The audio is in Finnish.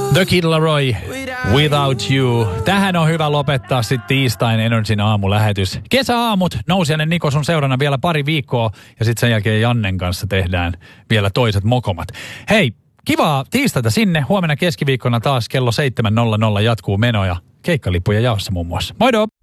The Kid Laroi, Without You. Tähän on hyvä lopettaa sitten tiistain Energyn aamulähetys. Kesäaamut, Nousiainen Niko sun seurana vielä pari viikkoa ja sitten sen jälkeen Jannen kanssa tehdään vielä toiset mokomat. Hei, kivaa tiistaita sinne. Huomenna keskiviikkona taas kello 7.00 jatkuu menoja. Keikkalippuja jaossa muun muassa. Moido!